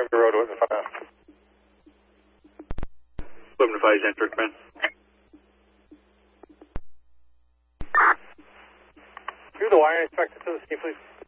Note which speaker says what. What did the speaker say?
Speaker 1: Road, 11-5.
Speaker 2: 11-5 is enter, command.
Speaker 1: Do the wire inspector to the scene, please.